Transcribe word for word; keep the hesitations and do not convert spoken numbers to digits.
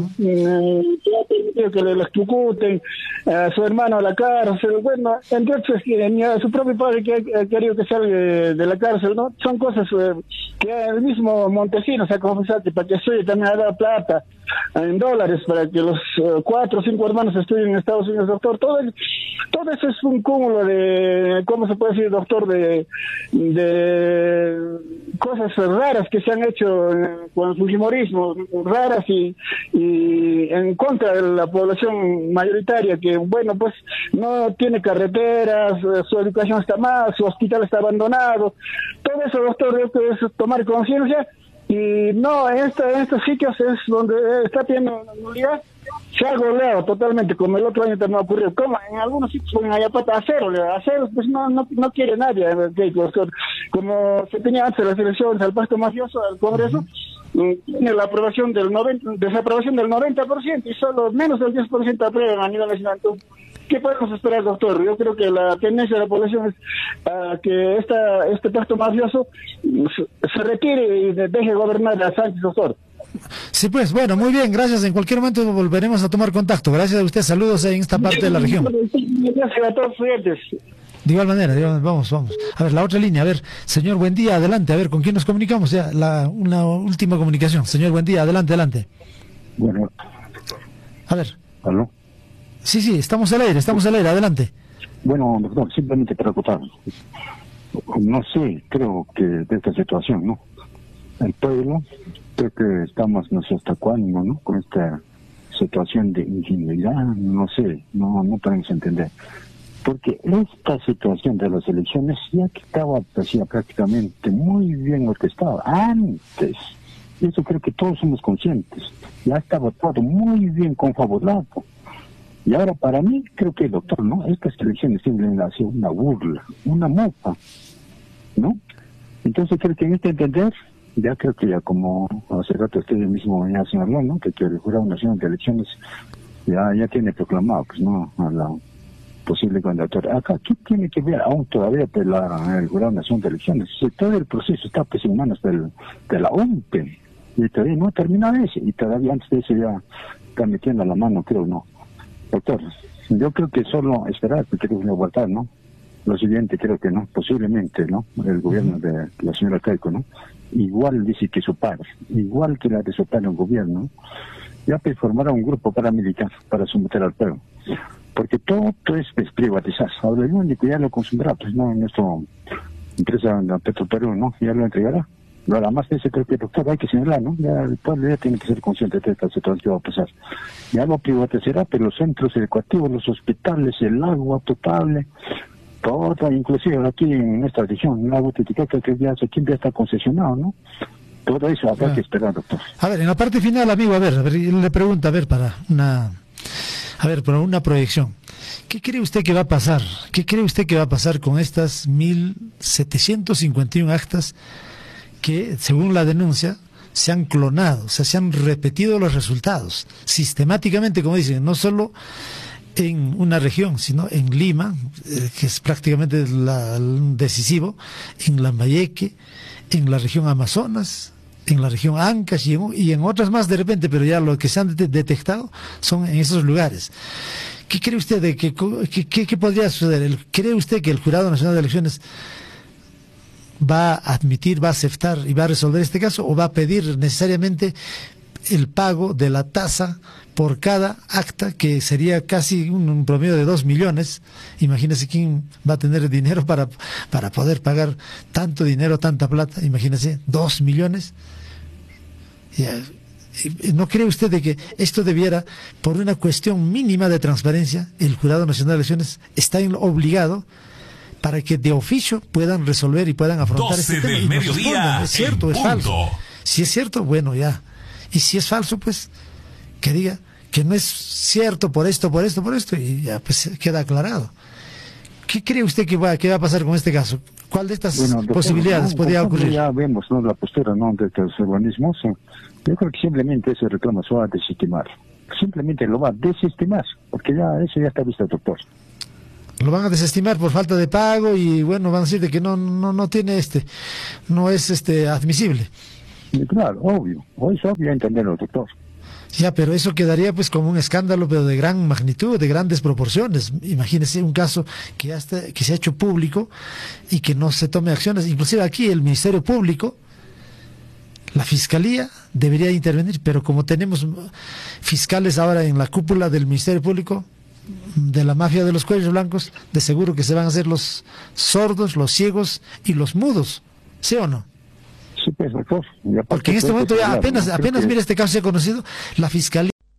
eh, que ha permitido que le electrocuten a su hermano a la cárcel, bueno, entonces que ni a su propio padre que ha, ha querido que salga de, de la cárcel, ¿no? Son cosas eh, que el mismo Montesinos ha confesado que para que estudie también ha dado plata en dólares para que los uh, cuatro o cinco hermanos estudien en Estados Unidos, doctor. Todo, el, todo eso es un cúmulo de, ¿cómo se puede decir, doctor? De, de cosas raras que se han hecho eh, con el fujimorismo, raras y, y en contra de la población mayoritaria que, bueno, pues no tiene carreteras, eh, su educación está mal, su hospital está abandonado. Todo eso, doctor, yo creo que es tomar conciencia. Y no, en, esta, en estos sitios es donde está teniendo nulidad, se ha goleado totalmente, como el otro año también ocurrió. Como en algunos sitios ponen Ayapata a cero, a cero, pues no, no, no quiere nadie. Como se tenía antes las elecciones al pacto mafioso, al Congreso, tiene la aprobación del noventa, desaprobación del noventa por ciento y solo menos del diez por ciento aprueban a nivel nacional. Entonces, ¿qué podemos esperar, doctor? Yo creo que la tendencia de la población es uh, que esta, este pacto mafioso se retire y deje gobernar a Sánchez, doctor. Sí, pues, bueno, muy bien, gracias. En cualquier momento volveremos a tomar contacto. Gracias a usted, saludos en esta parte de la región. Gracias a todos los estudiantes. De igual manera, de igual, vamos, vamos. A ver, la otra línea, a ver, señor, buen día, adelante, a ver, ¿con quién nos comunicamos? Ya, la, una última comunicación. Señor, buen día, adelante, adelante. Bueno. A ver. ¿Aló? Sí, sí, estamos al aire, estamos al aire, adelante. Bueno, doctor, simplemente para acotar. No sé, creo que de esta situación, ¿no? El pueblo, creo que estamos, no sé hasta cuándo, ¿no? Con esta situación de ingenuidad, no sé, no, no podemos entender. Porque esta situación de las elecciones ya que estaba pues, ya prácticamente muy bien orquestada antes. Eso creo que todos somos conscientes. Ya estaba todo muy bien confabulado. Y ahora para mí, creo que doctor, ¿no? Estas elecciones simplemente han sido una burla, una mofa, ¿no? Entonces creo que en este entender, ya creo que ya como hace rato usted mismo ya señaló, ¿no? Que, que el Jurado Nacional de Elecciones ya, ya tiene proclamado, pues, ¿no? A la posible candidatura. Acá, ¿qué tiene que ver aún todavía de la, el Jurado Nacional de Elecciones? Si todo el proceso está pues en manos del, de la O M P E, y todavía no ha terminado ese, y todavía antes de eso ya está metiendo la mano, creo, ¿no? Doctor, yo creo que solo esperar, porque creo que no aguantar, ¿no? Lo siguiente, creo que no, posiblemente, ¿no? El gobierno de la señora Keiko, ¿no? Igual dice que su padre, igual que la de su padre en gobierno, ya pues formará un grupo paramilitar para someter al pueblo. Porque todo, todo es pues, privatizar. Ahora el único ya lo consumirá, pues no, nuestra empresa Petroperú, ¿no? Ya lo entregará. Nada más ese creo que doctor hay que señalar, ¿no? Ya el pueblo ya tiene que ser consciente de esta situación que va a pasar. Ya lo privatizará, pero los centros educativos, los hospitales, el agua potable, todo, inclusive aquí en esta región, el agua Titicaca, que ya, aquí ya está concesionado, ¿no? Todo eso habrá ah. que esperar, doctor. A ver, en la parte final, amigo, a ver, a ver, le pregunto, a ver, para una... A ver, para una proyección, ¿qué cree usted que va a pasar? ¿Qué cree usted que va a pasar con estas mil setecientas cincuenta y una actas que, según la denuncia, se han clonado, o sea, se han repetido los resultados sistemáticamente, como dicen, no solo en una región, sino en Lima, eh, que es prácticamente la, el decisivo, en Lambayeque, en la región Amazonas, en la región Ancash y en, y en otras más de repente, pero ya lo que se han de detectado son en esos lugares. ¿Qué cree usted de que, que, que, que podría suceder? El, ¿Cree usted que el Jurado Nacional de Elecciones va a admitir, va a aceptar y va a resolver este caso, o va a pedir necesariamente el pago de la tasa por cada acta, que sería casi un, un promedio de dos millones? Imagínese quién va a tener dinero para, para poder pagar tanto dinero, tanta plata. Imagínese, dos millones. ¿No cree usted de que esto debiera, por una cuestión mínima de transparencia, el Jurado Nacional de Elecciones está obligado para que de oficio puedan resolver y puedan afrontar este tema? Del mediodía, ¿es cierto o es falso? Si es cierto, bueno, ya. Y si es falso, pues que diga que no es cierto por esto, por esto, por esto, y ya pues queda aclarado. ¿Qué cree usted que va, que va a pasar con este caso? ¿Cuál de estas bueno, doctor, posibilidades no, podría ocurrir? Ya vemos, ¿no?, la postura, ¿no?, de los organismos. Yo creo que simplemente ese reclamo se va a desestimar. Simplemente lo va a desestimar, porque ya eso ya está visto, doctor. Lo van a desestimar por falta de pago y bueno, van a decir de que no no no tiene este, no es este admisible. Y claro, obvio, hoy es obvio entenderlo, doctor. Ya, pero eso quedaría pues como un escándalo, pero de gran magnitud, de grandes proporciones. Imagínese un caso que ya está, que se ha hecho público y que no se tome acciones. Inclusive aquí el Ministerio Público, la Fiscalía debería intervenir, pero como tenemos fiscales ahora en la cúpula del Ministerio Público, de la mafia de los cuellos blancos, de seguro que se van a hacer los sordos, los ciegos y los mudos, ¿sí o no? Sí, pues, doctor. Porque en este momento ya apenas, apenas, mira, este caso se ha conocido, la Fiscalía